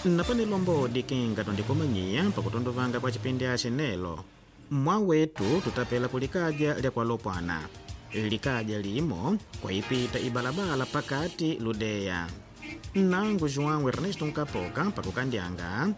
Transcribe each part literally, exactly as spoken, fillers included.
Napanelo mbodi kinga tondikomanyia pakutondovanga kwa chipindi achenelo. Mwa wetu tutapela kulikaja lya kwa Lopwana. Likaja limo kwa ipita ibalabala pakati Ludeya. Nangu João Ernesto Nkapoka pakukandyanga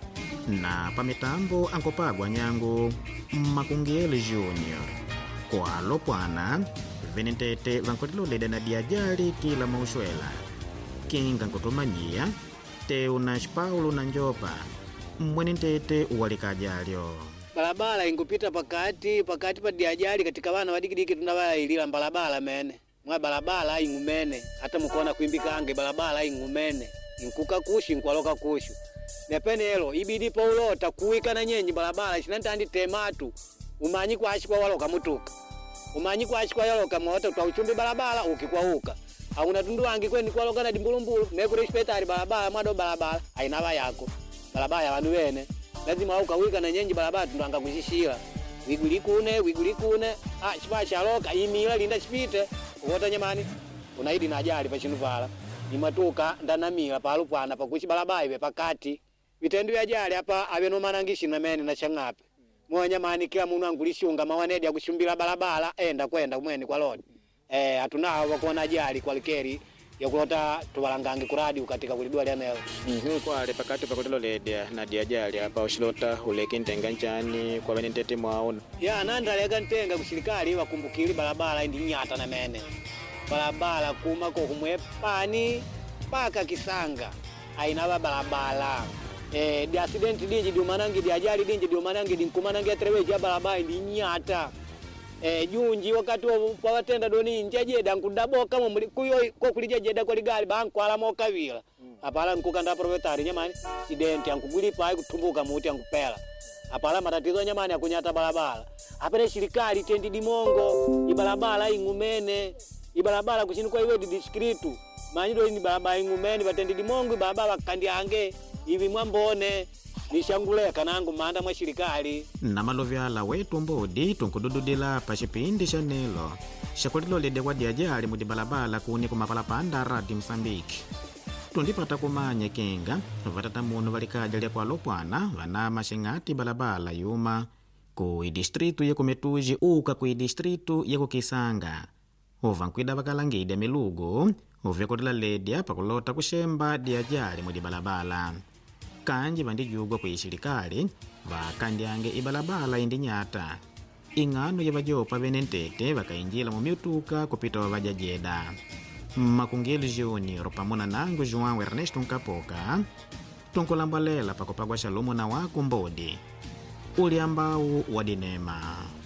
na pamitambo ankopagwa nyangu Makungieli Junior. Kwa Lopwana venentete vankotiloleda na diajali kila maushwela. Kinga nkotomanyia Teunas Paulo na Njopa mwenentete uwalikajalyo. Balabala ingupita pakati pakati pa diajali katika wana wadikidiki tunawala ilila balabala mene. Mwa balabala ingumene hata mukona kuimbika ange balabala ingumene. Inkuka kushi nkwaloka kushu. Nepene elo ibidi paulota kuwika na nyenyi balabala ishinantandi tematu umanyi kwa ashikwa waloka mutuka. Umanyi kwa ashikwa yaloka mwota utauchumbi balabala ukikwauka. Hauna tundu wangi kweni kwa loka na dimbulumbulu mekure shpetari balabala mwado balabala hainava yako balabala ya wanu wene lazima wauka wika na nyenji balabala tundu wanga kushishila wigulikune wigulikune ah shipasha loka imila linda shpite uwota nyamani unaidi na ajali pa chinuvala ni matuka ndanamila pa Lopwana pa kushi balabala iwe pakati vitendu ya ajali hapa aveno manangishi na mene na changape mwa nyamani kila munu angulishunga mawanedi ya kushumbila balabala enda kwenda mweni kwa lodi. Eh hatuna wakuona ajali kwa likeri ya kulota tuwalangange kuradi ukatika kulidua lyanelo. Mhm kwa le pakati pakotelo ledia na diajali hapa ushilota uleke ntenga nchani kwa venentete mwaona. Ya nanda lega ntenga kushirikali wakumbukili balabala indi nyata na mene. Balabala kuma ko kumwepani paka Kisanga aina balabala. Eh di accident dinji di manangi di ajali dinji di manangi di kumanangi atreweje balabala indi nyata. Eh junji wakati wa watenda doni njaje dankudabo kama kuyo ko kulijeje kwa ligali banko ala mokavila apala nkukanda proprietary nyamani accident yankugulipa ai kutumbuka muti yankupela apala matatizo nyamani akunyata balabala apere shirikali tendi dimongo ibalabala ingumene ibalabala kushini kwa iwe district manyido ni balabala ingumene batendi dimongo balabala kandiange ivi mwambone nishanguleka nangu manda mwa shirikali na malovyala wetu mbodi tunkudududila pa chipindi chanelo shakulilo lede kwa diajali mudi balabala kuni kumapalapanda radi Msambiki tundipata kumanya kinga vatata munu valikaja lya kwa Lopwana vana mashingati balabala yuma ku distritu ya Kumetuji uka ku distritu ya Kisanga ovankwida vakalangide milugu uvyakutila lede pakulota kushemba diajali mudi balabala kanji vandijugwa kuishirikali vakandyange ibalabala indi nyata ingano ya vajopa venentete vakainjila mumituka kupita wa vajajeda. Makungieli Junior pamona nangu João Ernesto Nkapoka tunkulambalela pakupagwa shalumu na waku mbodi uli ambau wadinema.